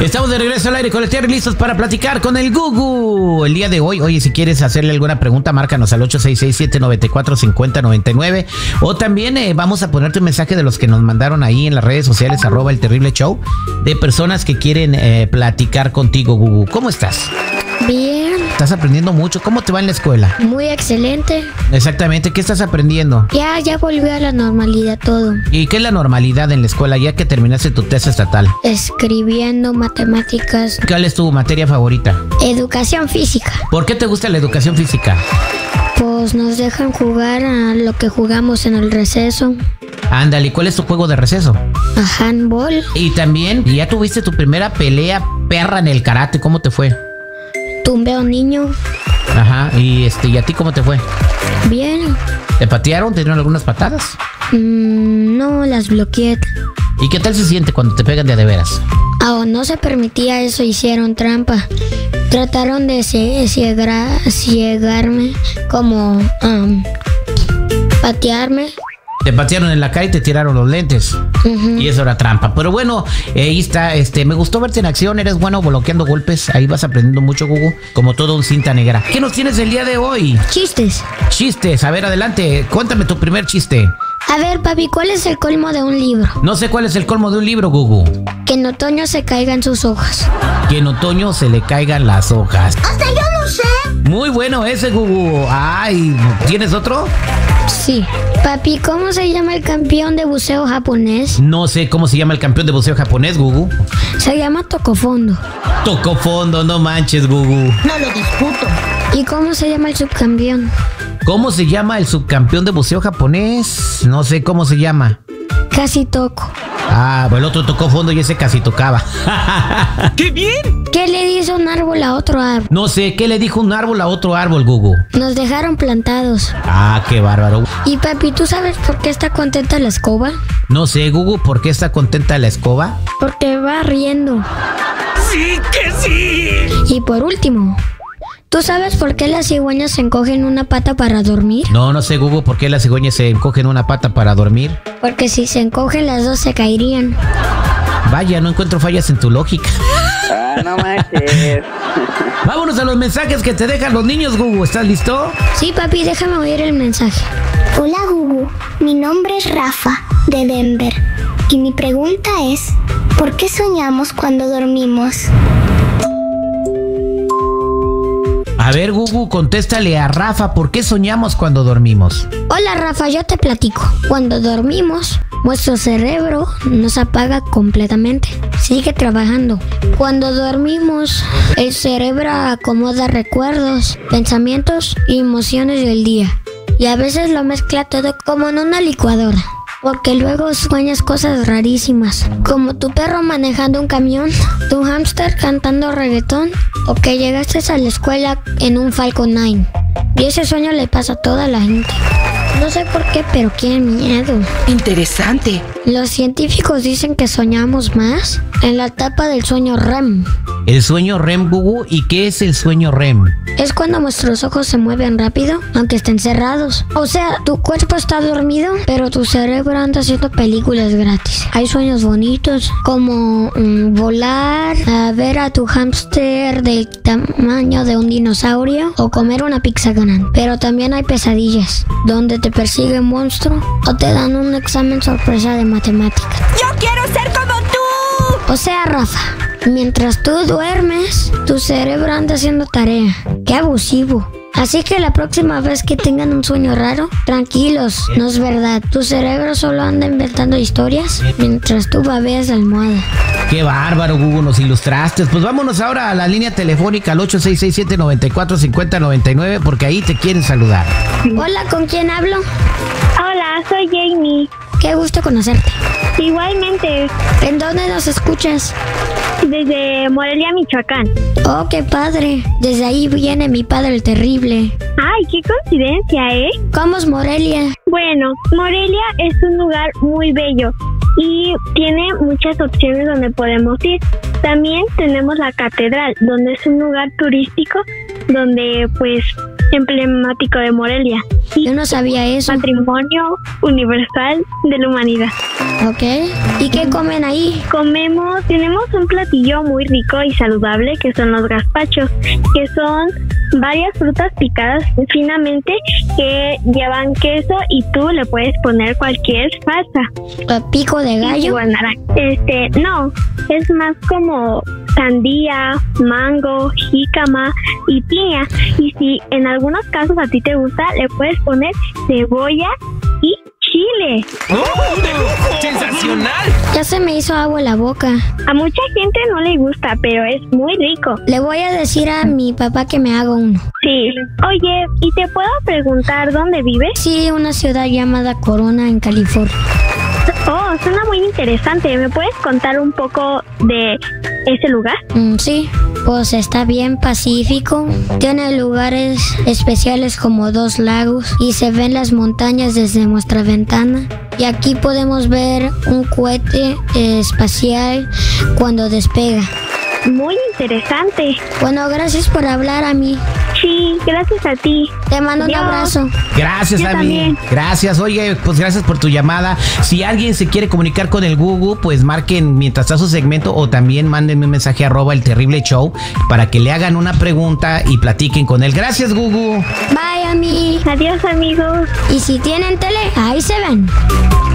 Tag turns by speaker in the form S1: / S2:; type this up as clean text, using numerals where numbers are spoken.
S1: Estamos de regreso al aire con el Terry, listos para platicar con el Gugu. El día de hoy, oye, si quieres hacerle alguna pregunta, márcanos al 866-794-5099. O también vamos a ponerte un mensaje de los que nos mandaron ahí en las redes sociales, @El Terrible Show, de personas que quieren platicar contigo, Gugu. ¿Cómo estás?
S2: Bien.
S1: ¿Estás aprendiendo mucho? ¿Cómo te va en la escuela?
S2: Muy excelente.
S1: Exactamente, ¿qué estás aprendiendo?
S2: Ya volvió a la normalidad todo.
S1: ¿Y qué es la normalidad en la escuela ya que terminaste tu test estatal?
S2: Escribiendo, matemáticas.
S1: ¿Cuál es tu materia favorita?
S2: Educación física.
S1: ¿Por qué te gusta la educación física?
S2: Pues nos dejan jugar a lo que jugamos en el receso.
S1: Ándale, ¿y cuál es tu juego de receso?
S2: A handball.
S1: Y también, ya tuviste tu primera pelea perra en el karate, ¿cómo te fue?
S2: Tumbé a un niño.
S1: Ajá, ¿y a ti cómo te fue?
S2: Bien.
S1: ¿Te patearon? ¿Te dieron algunas patadas?
S2: No, las bloqueé.
S1: ¿Y qué tal se siente cuando te pegan de a veras?
S2: No se permitía eso, hicieron trampa. Trataron de ciegarme, como patearme.
S1: Te patearon en la cara y te tiraron los lentes.
S2: Uh-huh.
S1: Y eso era trampa. Pero bueno, ahí está. Me gustó verte en acción. Eres bueno bloqueando golpes. Ahí vas aprendiendo mucho, Gugu. Como todo un cinta negra. ¿Qué nos tienes el día de hoy?
S2: Chistes.
S1: Chistes. A ver, adelante. Cuéntame tu primer chiste.
S2: A ver, papi, ¿cuál es el colmo de un libro?
S1: No sé cuál es el colmo de un libro, Gugu.
S2: Que en otoño se caigan sus hojas.
S1: Que en otoño se le caigan las hojas.
S2: ¡Hasta yo lo sé!
S1: Muy bueno ese, Gugu. Ay, ¿tienes otro?
S2: Sí. Papi, ¿cómo se llama el campeón de buceo japonés?
S1: No sé cómo se llama el campeón de buceo japonés, Gugu.
S2: Se llama Tocofondo.
S1: Tocofondo, no manches, Gugu.
S2: No lo discuto. ¿Y cómo se llama el subcampeón?
S1: ¿Cómo se llama el subcampeón de buceo japonés? No sé cómo se llama.
S2: Casi toco.
S1: Pues el otro tocó fondo y ese casi tocaba.
S3: ¡Qué bien!
S2: ¿Qué le dice un árbol a otro árbol?
S1: No sé, ¿qué le dijo un árbol a otro árbol, Gugu?
S2: Nos dejaron plantados.
S1: Qué bárbaro.
S2: Y papi, ¿tú sabes por qué está contenta la escoba?
S1: No sé, Gugu, ¿por qué está contenta la escoba?
S2: Porque va riendo.
S3: ¡Sí que sí!
S2: Y por último, ¿tú sabes por qué las cigüeñas se encogen una pata para dormir?
S1: No sé, Gugu, ¿por qué las cigüeñas se encogen una pata para dormir?
S2: Porque si se encogen las dos se caerían.
S1: Vaya, no encuentro fallas en tu lógica.
S4: No manches.
S1: Vámonos a los mensajes que te dejan los niños, Gugu. ¿Estás listo?
S2: Sí, papi, déjame oír el mensaje.
S5: Hola, Gugu. Mi nombre es Rafa, de Denver. Y mi pregunta es, ¿por qué soñamos cuando dormimos?
S1: A ver, Gugu, contéstale a Rafa, ¿por qué soñamos cuando dormimos?
S2: Hola, Rafa, yo te platico. Cuando dormimos, nuestro cerebro no se apaga completamente. Sigue trabajando. Cuando dormimos, el cerebro acomoda recuerdos, pensamientos y emociones del día. Y a veces lo mezcla todo como en una licuadora. Porque luego sueñas cosas rarísimas, como tu perro manejando un camión, tu hámster cantando reggaetón, o que llegaste a la escuela en un Falcon 9. Y ese sueño le pasa a toda la gente. No sé por qué, pero qué miedo.
S3: Interesante.
S2: Los científicos dicen que soñamos más en la etapa del sueño REM.
S1: ¿El sueño REM, Gugu? ¿Y qué es el sueño REM?
S2: Es cuando nuestros ojos se mueven rápido, aunque estén cerrados. O sea, tu cuerpo está dormido, pero tu cerebro anda haciendo películas gratis. Hay sueños bonitos, como volar, ver a tu hámster del tamaño de un dinosaurio, o comer una pizza grande. Pero también hay pesadillas, donde te persigue un monstruo, o te dan un examen sorpresa de matemáticas.
S3: ¡Yo quiero ser como tú!
S2: O sea, Rafa, mientras tú duermes, tu cerebro anda haciendo tarea. ¡Qué abusivo! Así que la próxima vez que tengan un sueño raro, tranquilos, no es verdad. Tu cerebro solo anda inventando historias mientras tú babeas la almohada.
S1: ¡Qué bárbaro, Gugu! Nos ilustraste. Pues vámonos ahora a la línea telefónica al 866-794-5099 porque ahí te quieren saludar.
S2: Hola, ¿con quién hablo?
S6: Hola, soy Jamie.
S2: Qué gusto conocerte.
S6: Igualmente,
S2: ¿En dónde nos escuchas?
S6: desde Morelia, Michoacán.
S2: Oh, qué padre. Desde ahí viene mi padre el terrible.
S6: Ay, qué coincidencia, ¿eh?
S2: ¿Cómo es Morelia?
S6: Bueno, Morelia es un lugar muy bello y tiene muchas opciones donde podemos ir. También tenemos la catedral, donde es un lugar turístico, donde pues emblemático de Morelia. Sí.
S2: Yo no sabía eso.
S6: Patrimonio universal de la humanidad.
S2: Ok. ¿Y qué comen ahí?
S6: Tenemos un platillo muy rico y saludable que son los gazpachos, que son varias frutas picadas finamente que llevan queso y tú le puedes poner cualquier salsa.
S2: ¿Pico de gallo?
S6: Igual naranja. No, es más como sandía, mango, jícama y piña. Y si en algunos casos a ti te gusta, le puedes poner cebolla y chile.
S3: ¡Oh, de lujo! ¡Sensacional!
S2: Ya se me hizo agua en la boca.
S6: A mucha gente no le gusta, pero es muy rico.
S2: Le voy a decir a mi papá que me haga uno.
S6: Sí. Oye, ¿y te puedo preguntar dónde vives?
S2: Sí, una ciudad llamada Corona, en California.
S6: Oh, suena muy interesante. ¿Me puedes contar un poco de ese lugar?
S2: Sí, pues está bien pacífico. Tiene lugares especiales como 2 lagos y se ven las montañas desde nuestra ventana. Y aquí podemos ver un cohete espacial cuando despega.
S6: Muy interesante.
S2: Bueno, gracias por hablar a mí.
S6: Sí, gracias a ti.
S2: Te mando un
S6: Adiós.
S2: abrazo.
S1: Gracias,
S6: Yo
S1: Abby.
S6: también.
S1: Gracias. Oye, pues gracias por tu llamada. Si alguien se quiere comunicar con el Gugu, pues marquen mientras está su segmento o también mándenme un mensaje @El Terrible Show para que le hagan una pregunta y platiquen con él. Gracias, Gugu.
S2: Bye, a mí.
S6: Adiós, amigos.
S2: Y si tienen tele, ahí se ven.